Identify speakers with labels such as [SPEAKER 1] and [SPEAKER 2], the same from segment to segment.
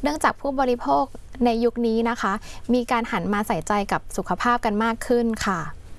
[SPEAKER 1] เนื่องจากผู้บริโภคในยุคนี้นะคะมีการหันมาใส่ใจกับสุขภาพกันมากขึ้นค่ะ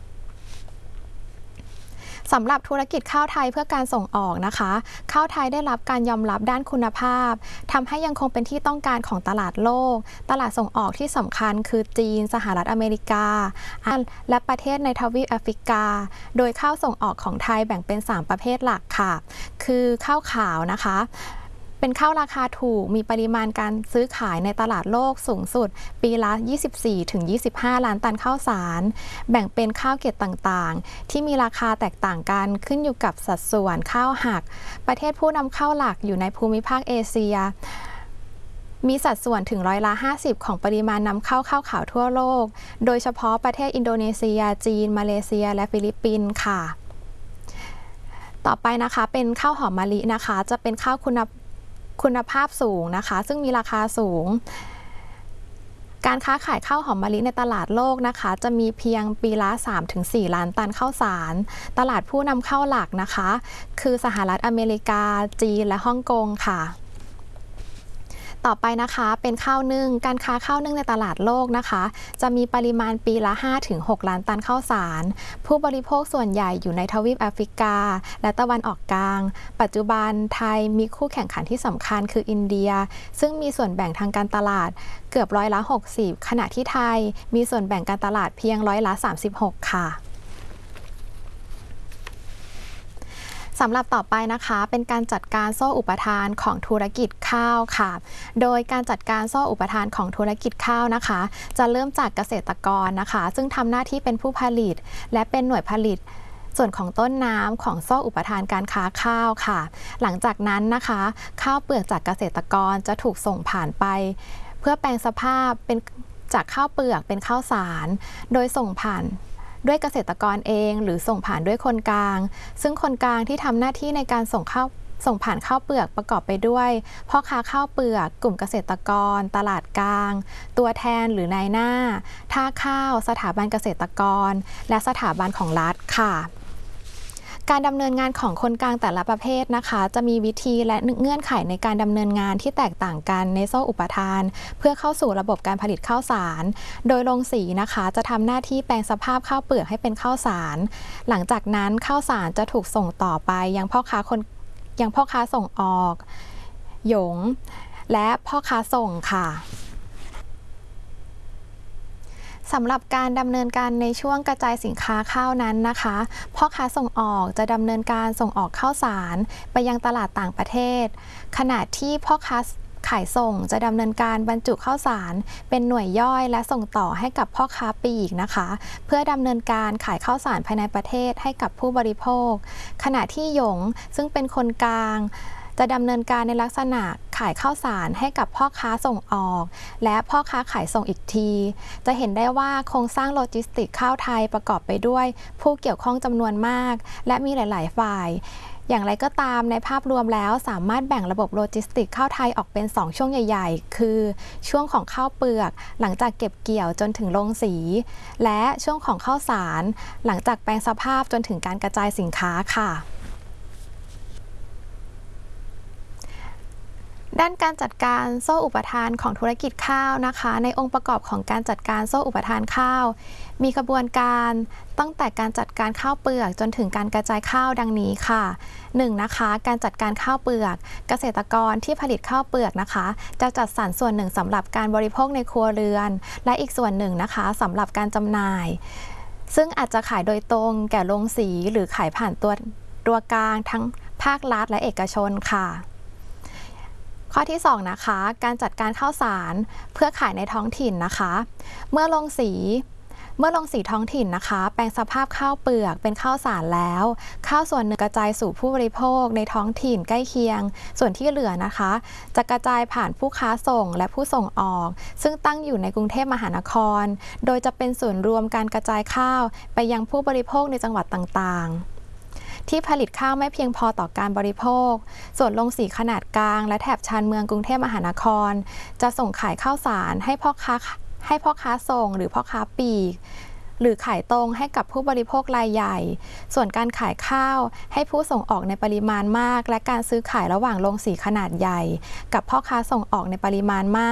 [SPEAKER 1] สำหรับธุรกิจข้าวไทยเพื่อการส่งออกนะคะข้าวไทยได้รับการยอมรับด้านคุณภาพทำให้ยังคงเป็นที่ต้องการของตลาดโลกตลาดส่งออกที่สำคัญคือจีนสหรัฐอเมริกาและประเทศในทวีปแอฟริกาโดยข้าวส่งออกของไทยแบ่งเป็น3ประเภทหลักค่ะคือข้าวขาวนะคะเป็นข้าวราคาถูกมีปริมาณการซื้อขายในตลาดโลกสูงสุดปีละ 24-25 ล้านตันข้าวสารแบ่งเป็นข้าวเกรดต่างๆที่มีราคาแตกต่างกันขึ้นอยู่กับสัดส่วนข้าวหักประเทศผู้นำเข้าหลักอยู่ในภูมิภาคเอเชียมีสัดส่วนถึง50%ของปริมาณนำเข้าข้าวขาวทั่วโลกโดยเฉพาะประเทศอินโดนีเซียจีนมาเลเซียและฟิลิปปินส์ค่ะต่อไปนะคะเป็นข้าวหอมมะลินะคะจะเป็นข้าวคุณภาพสูงนะคะซึ่งมีราคาสูงการค้าขายข้าวหอมมะลิในตลาดโลกนะคะจะมีเพียงปีละ 3-4 ล้านตันข้าวสารตลาดผู้นำเข้าหลักนะคะคือสหรัฐอเมริกาจีนและฮ่องกงค่ะต่อไปนะคะเป็นข้าวนึ่งการค้าข้าวนึ่งในตลาดโลกนะคะจะมีปริมาณปีละ 5-6 ล้านตันข้าวสารผู้บริโภคส่วนใหญ่อยู่ในทวีปแอฟริกาและตะวันออกกลางปัจจุบันไทยมีคู่แข่งขันที่สำคัญคืออินเดียซึ่งมีส่วนแบ่งทางการตลาดเกือบ60%ขณะที่ไทยมีส่วนแบ่งการตลาดเพียง36%ค่ะสำหรับต่อไปนะคะเป็นการจัดการโซ่อุปทานของธุรกิจข้าวค่ะโดยการจัดการโซ่อุปทานของธุรกิจข้าวนะคะจะเริ่มจากเกษตรกรนะคะซึ่งทำหน้าที่เป็นผู้ผลิตและเป็นหน่วยผลิตส่วนของต้นน้ำของโซ่อุปทานการค้าข้าวค่ะหลังจากนั้นนะคะข้าวเปลือกจากเกษตรกรจะถูกส่งผ่านไปเพื่อแปลงสภาพเป็นจากข้าวเปลือกเป็นข้าวสารโดยส่งผ่านด้วยเกษตรกรเองหรือส่งผ่านด้วยคนกลางซึ่งคนกลางที่ทำหน้าที่ในการส่งผ่านข้าวเปลือกประกอบไปด้วยพ่อค้าข้าวเปลือกกลุ่มเกษตรกรตลาดกลางตัวแทนหรือนายหน้าท่าข้าวสถาบันเกษตรกรและสถาบันของรัฐค่ะการดำเนินงานของคนกลางแต่ละประเภทนะคะจะมีวิธีและเงื่อนไขในการดำเนินงานที่แตกต่างกันในโซ่อุปทานเพื่อเข้าสู่ระบบการผลิตข้าวสารโดยโรงสีนะคะจะทำหน้าที่แปลงสภาพข้าวเปลือกให้เป็นข้าวสารหลังจากนั้นข้าวสารจะถูกส่งต่อไปยังพ่อค้าส่งออกหยงและพ่อค้าส่งค่ะสำหรับการดำเนินการในช่วงกระจายสินค้าข้าวนั้นนะคะพ่อค้าส่งออกจะดำเนินการส่งออกข้าวสารไปยังตลาดต่างประเทศขณะที่พ่อค้าขายส่งจะดำเนินการบรรจุข้าวสารเป็นหน่วยย่อยและส่งต่อให้กับพ่อค้าปลีกนะคะเพื่อดำเนินการขายข้าวสารภายในประเทศให้กับผู้บริโภคขณะที่หยงซึ่งเป็นคนกลางจะดำเนินการในลักษณะขายข้าวสารให้กับพ่อค้าส่งออกและพ่อค้าขายส่งอีกทีจะเห็นได้ว่าโครงสร้างโลจิสติกข้าวไทยประกอบไปด้วยผู้เกี่ยวข้องจำนวนมากและมีหลายๆฝ่ายอย่างไรก็ตามในภาพรวมแล้วสามารถแบ่งระบบโลจิสติกข้าวไทยออกเป็น2ช่วงใหญ่ๆคือช่วงของข้าวเปลือกหลังจากเก็บเกี่ยวจนถึงลงสีและช่วงของข้าวสารหลังจากแปลงสภาพจนถึงการกระจายสินค้าค่ะด้านการจัดการโซ่อุปทานของธุรกิจข้าวนะคะในองค์ประกอบของการจัดการโซ่อุปทานข้าวมีกระบวนการตั้งแต่การจัดการข้าวเปลือกจนถึงการกระจายข้าวดังนี้ค่ะ1นะคะการจัดการข้าวเปลือกเกษตรกรที่ผลิตข้าวเปลือกนะคะจะจัดสรรส่วนหนึ่งสำหรับการบริโภคในครัวเรือนและอีกส่วนหนึ่งนะคะสำหรับการจำหน่ายซึ่งอาจจะขายโดยตรงแก่โรงสีหรือขายผ่านตัวกลางทั้งภาครัฐและเอกชนค่ะข้อที่2นะคะการจัดการข้าวสารเพื่อขายในท้องถิ่นนะคะเมื่อลงสีท้องถิ่นนะคะแปลงสภาพข้าวเปลือกเป็นข้าวสารแล้วข้าวส่วนหนึ่งกระจายสู่ผู้บริโภคในท้องถิ่นใกล้เคียงส่วนที่เหลือนะคะจะกระจายผ่านผู้ค้าส่งและผู้ส่งออกซึ่งตั้งอยู่ในกรุงเทพมหานครโดยจะเป็นศูนย์รวมการกระจายข้าวไปยังผู้บริโภคในจังหวัดต่างๆที่ผลิตข้าวไม่เพียงพอต่อการบริโภคส่วนโรงสีขนาดกลางและแถบชานเมืองกรุงเทพมหานครจะส่งขายข้าวสารให้พ่อค้าส่งหรือพ่อค้าปลีกหรือขายตรงให้กับผู้บริโภครายใหญ่ส่วนการขายข้าวให้ผู้ส่งออกในปริมาณมากและการซื้อขายระหว่างโรงสีขนาดใหญ่กับพ่อค้าส่งออกในปริมาณมาก